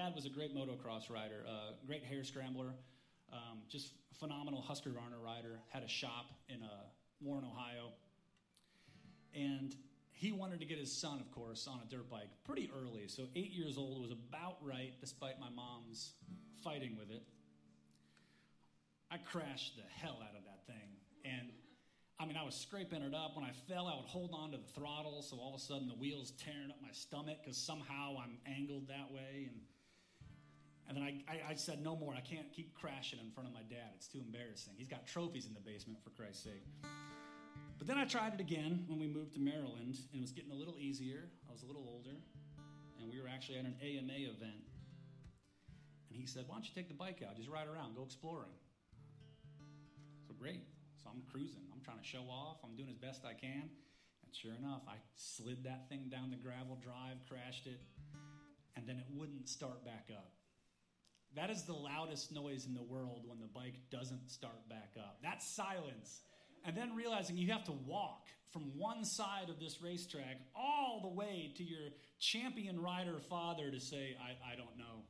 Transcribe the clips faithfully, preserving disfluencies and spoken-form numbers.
dad was a great motocross rider, uh, great hare scrambler, um, just phenomenal Husqvarna rider, had a shop in uh, Warren, Ohio. And he wanted to get his son, of course, on a dirt bike pretty early. So eight years old was about right, despite my mom's fighting with it. I crashed the hell out of that thing. And, I mean, I was scraping it up. When I fell, I would hold on to the throttle, so all of a sudden the wheel's tearing up my stomach because somehow I'm angled that way. And and then I, I, I said, no more. I can't keep crashing in front of my dad. It's too embarrassing. He's got trophies in the basement, for Christ's sake. But then I tried it again when we moved to Maryland, and it was getting a little easier. I was a little older, and we were actually at an A M A event. And he said, why don't you take the bike out? Just ride around. Go exploring. So great. So I'm cruising. I'm trying to show off. I'm doing as best I can. And sure enough, I slid that thing down the gravel drive, crashed it, and then it wouldn't start back up. That is the loudest noise in the world when the bike doesn't start back up. That's silence. And then realizing you have to walk from one side of this racetrack all the way to your champion rider father to say, I, I don't know.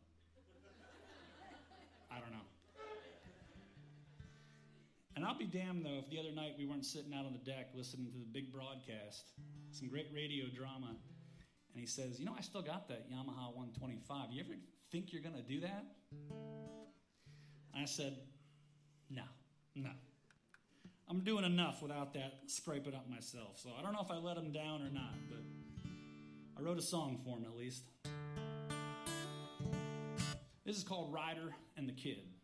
I don't know. And I'll be damned, though, if the other night we weren't sitting out on the deck listening to the big broadcast, some great radio drama, and he says, you know, I still got that Yamaha one twenty-five. You ever think you're going to do that? I said, no, no. I'm doing enough without that scraping up myself. So I don't know if I let him down or not, but I wrote a song for him at least. This is called Ryder and the Kid.